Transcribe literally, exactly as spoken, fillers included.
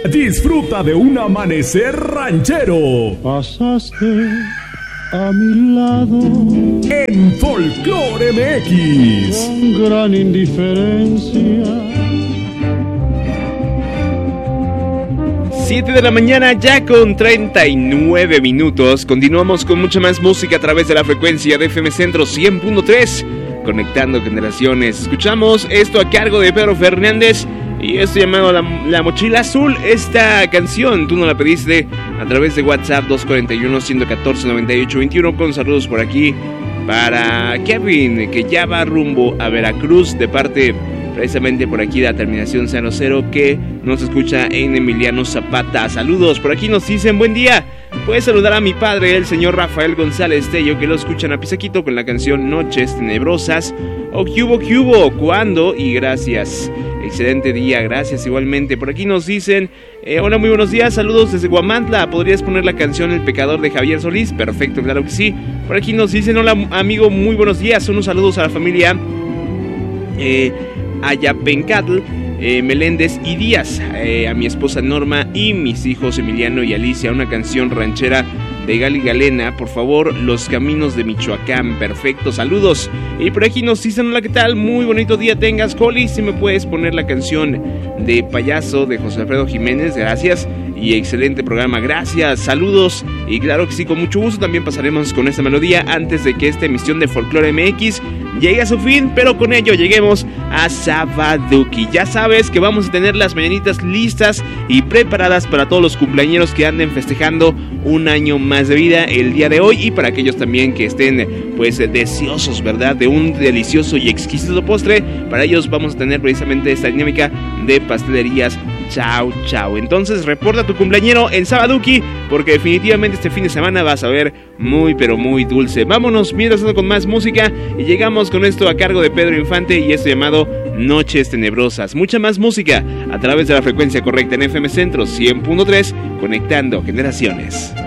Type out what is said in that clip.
Disfruta de un amanecer ranchero. Pasaste a mi lado en Folklore M X con gran indiferencia. siete de la mañana ya con treinta y nueve minutos. Continuamos con mucha más música a través de la frecuencia de F M Centro cien punto tres, conectando generaciones. Escuchamos esto a cargo de Pedro Fernández y esto llamado La, la Mochila Azul. Esta canción tú no la pediste a través de WhatsApp dos cuatro uno, uno uno cuatro, nueve ocho dos uno, con saludos por aquí para Kevin, que ya va rumbo a Veracruz, de parte precisamente por aquí de la terminación cero cero, que nos escucha en Emiliano Zapata. Saludos, por aquí nos dicen buen día. Puedes saludar a mi padre, el señor Rafael González Tello, que lo escuchan a pisaquito con la canción Noches Tenebrosas. O Cubo Cubo, ¿cuándo? Y gracias. Excelente día, gracias igualmente. Por aquí nos dicen, eh, hola, muy buenos días, saludos desde Guamantla. ¿Podrías poner la canción El Pecador de Javier Solís? Perfecto, claro que sí. Por aquí nos dicen, hola amigo, muy buenos días. Unos saludos a la familia eh, Ayapencatl, eh, Meléndez y Díaz, eh, a mi esposa Norma y mis hijos Emiliano y Alicia. Una canción ranchera de Gali Galena, por favor, Los Caminos de Michoacán. Perfecto, saludos. Y por aquí nos dicen, hola, ¿qué tal? Muy bonito día tengas, Holly. Si me puedes poner la canción de Payaso de José Alfredo Jiménez, gracias. Y excelente programa, gracias, saludos. Y claro que sí, con mucho gusto también pasaremos con esta melodía antes de que esta emisión de Folklore M X llegue a su fin, pero con ello lleguemos a Sabaduki. Ya sabes que vamos a tener las mañanitas listas y preparadas para todos los cumpleañeros que anden festejando un año más de vida el día de hoy, y para aquellos también que estén pues deseosos, ¿verdad?, de un delicioso y exquisito postre. Para ellos vamos a tener precisamente esta dinámica de pastelerías Chao Chao. Entonces reporta tu cumpleañero en Sabaduki, porque definitivamente este fin de semana vas a ver muy pero muy dulce. Vámonos mientras tanto con más música y llegamos con esto a cargo de Pedro Infante y esto llamado Noches Tenebrosas. Mucha más música a través de la frecuencia correcta en F M Centro cien punto tres, conectando generaciones.